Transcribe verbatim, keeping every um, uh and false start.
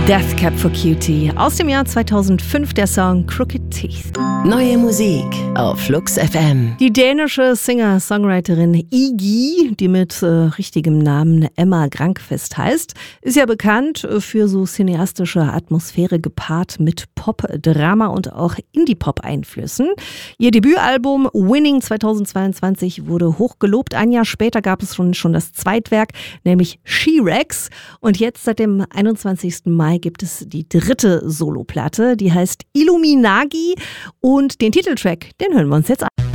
Death Cab for Cutie. Aus dem Jahr zweitausendfünf der Song Crooked Teeth. Neue Musik auf Flux F M. Die dänische Singer-Songwriterin Iggy, die mit äh, richtigem Namen Emma Grankvist heißt, ist ja bekannt für so cineastische Atmosphäre gepaart mit Pop, Drama und auch Indie-Pop-Einflüssen. Ihr Debütalbum Winning zweitausendzweiundzwanzig wurde hoch gelobt. Ein Jahr später gab es schon, schon das Zweitwerk, nämlich She-Rex. Und jetzt seit dem einundzwanzigsten Mai gibt es die dritte Soloplatte, die heißt Illuminagi. Und den Titeltrack, den hören wir uns jetzt an.